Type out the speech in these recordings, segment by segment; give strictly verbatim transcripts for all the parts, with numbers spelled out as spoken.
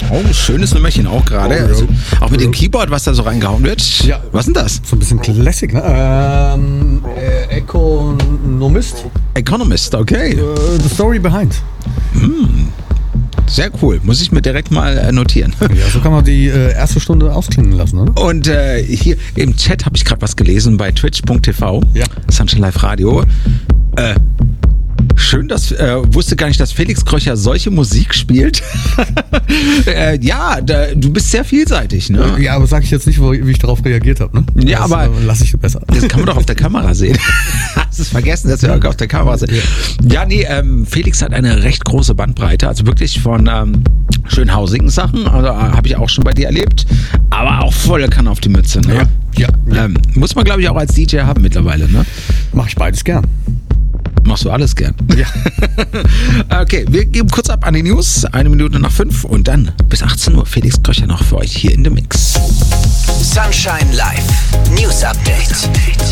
Oh, schönes Nummerchen auch gerade. Oh, ja. Also, auch mit dem Keyboard, was da so reingehauen wird. Ja. Was ist denn das? So ein bisschen Classic, ne? Ähm, äh, Economist. Economist, okay. Äh, the Story Behind. Hm. Sehr cool. Muss ich mir direkt mal äh, notieren. Ja, so kann man die äh, erste Stunde ausklingen lassen, oder? Und äh, hier im Chat habe ich gerade was gelesen bei twitch punkt t v. Ja. Sunshine Live Radio. Äh, Schön, dass äh, wusste gar nicht, dass Felix Kröcher solche Musik spielt. äh, ja, da, du bist sehr vielseitig, ne? Ja, aber sag ich jetzt nicht, wo, wie ich darauf reagiert habe, ne? Ja, das, aber äh, lass ich besser. Das kann man doch auf der Kamera sehen. Hast es vergessen, dass wir auch auf der Kamera sehen. Ja, nee, ähm, Felix hat eine recht große Bandbreite, also wirklich von ähm, schönhausigen Sachen, also äh, habe ich auch schon bei dir erlebt, aber auch volle Kanne auf die Mütze, ne? Ja, ja. Ähm, muss man, glaube ich, auch als D J haben mittlerweile, ne? Mach ich beides gern. Machst du alles gern. Ja. Okay, wir geben kurz ab an die News. Eine Minute nach fünf und dann bis achtzehn Uhr Felix Kröcher noch für euch hier in The Mix. Sunshine Live News Update.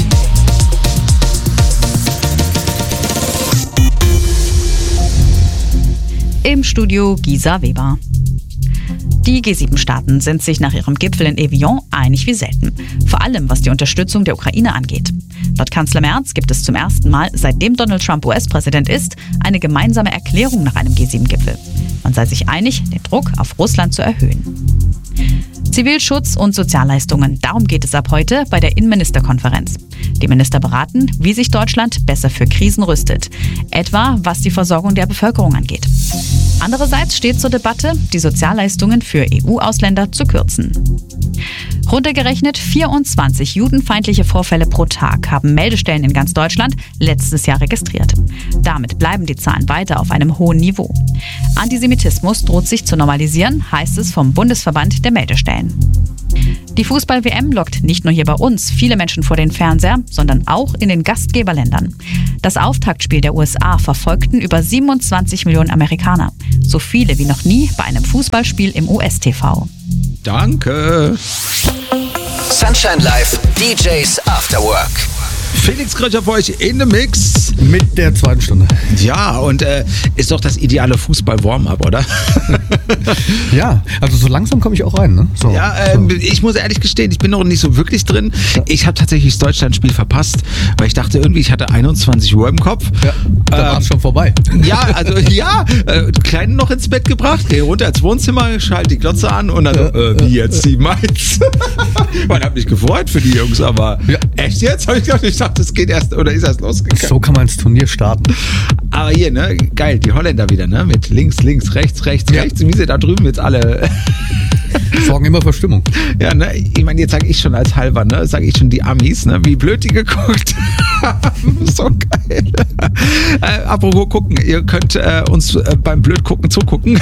Im Studio Gisa Weber. Die G sieben Staaten sind sich nach ihrem Gipfel in Evian einig wie selten. Vor allem, was die Unterstützung der Ukraine angeht. Laut Kanzler Merz gibt es zum ersten Mal, seitdem Donald Trump U S-Präsident ist, eine gemeinsame Erklärung nach einem G sieben Gipfel. Man sei sich einig, den Druck auf Russland zu erhöhen. Zivilschutz und Sozialleistungen, darum geht es ab heute bei der Innenministerkonferenz. Die Minister beraten, wie sich Deutschland besser für Krisen rüstet, etwa was die Versorgung der Bevölkerung angeht. Andererseits steht zur Debatte, die Sozialleistungen für E U-Ausländer zu kürzen. Runtergerechnet vierundzwanzig judenfeindliche Vorfälle pro Tag haben Meldestellen in ganz Deutschland letztes Jahr registriert. Damit bleiben die Zahlen weiter auf einem hohen Niveau. Antisemitismus droht sich zu normalisieren, heißt es vom Bundesverband der Meldestellen. Die Fußball-W M lockt nicht nur hier bei uns viele Menschen vor den Fernseher, sondern auch in den Gastgeberländern. Das Auftaktspiel der U S A verfolgten über siebenundzwanzig Millionen Amerikaner. So viele wie noch nie bei einem Fußballspiel im U S-T V. Danke. Sunshine Live D Js After Work. Felix Kröcher für euch in The Mix. Mit der zweiten Stunde. Ja, und äh, ist doch das ideale Fußball-Warm-up, oder? Ja, also so langsam komme ich auch rein, ne? So, ja, ähm, so. Ich muss ehrlich gestehen, ich bin noch nicht so wirklich drin. Ja. Ich habe tatsächlich das Deutschland-Spiel verpasst, weil ich dachte irgendwie, ich hatte einundzwanzig Uhr im Kopf. Ja, da ähm, war es schon vorbei. Ja, also ja, äh, Kleinen noch ins Bett gebracht, geh runter ins Wohnzimmer, schalte die Glotze an und dann, äh, äh, wie jetzt, sieben eins. Man hat mich gefreut für die Jungs, aber ja. Echt jetzt? Hab ich gedacht, ich dachte, es geht erst, oder ist erst losgegangen. So kann man ins Turnier starten. Aber hier, ne, geil, die Holländer wieder, ne, mit links, links, rechts, rechts, ja. rechts, wie sie da drüben jetzt alle... Sorgen immer für Stimmung. Ja, ne, ich meine, jetzt sage ich schon als halber, ne, sage ich schon die Amis, ne, wie blöd die geguckt haben. So geil. Äh, apropos gucken, ihr könnt äh, uns äh, beim Blödgucken zugucken.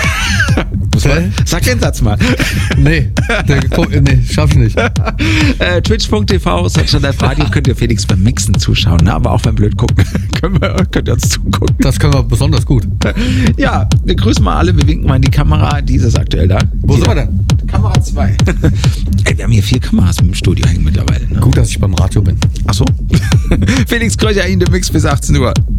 Sag den Satz mal. Nee, der, nee, schaff ich nicht. äh, twitch punkt t v, Sunshine Live Radio, könnt ihr Felix beim Mixen zuschauen, ne, aber auch beim Blödgucken können wir, könnt ihr uns zugucken. Das können wir besonders gut. Ja, wir grüßen mal alle, wir winken mal in die Kamera, die ist aktuell da. Wo sind wir denn? Kamera zwei. Ey, wir haben hier vier Kameras im Studio hängen mittlerweile. Ne? Gut, dass ich beim Radio bin. Ach so. Felix Kröcher in The Mix bis achtzehn Uhr.